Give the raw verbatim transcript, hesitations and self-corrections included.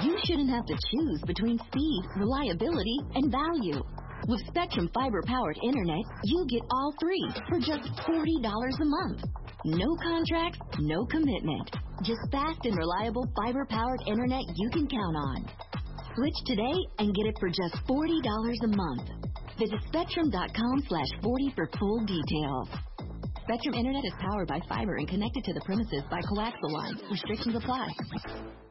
you shouldn't have to choose between speed, reliability, and value. With Spectrum fiber-powered internet, you get all three for just forty dollars a month. No contracts, no commitment. Just fast and reliable fiber-powered internet you can count on. Switch today and get it for just forty dollars a month. Visit spectrum.com slash 40 for full details. Spectrum Internet is powered by fiber and connected to the premises by coaxial lines. Restrictions apply.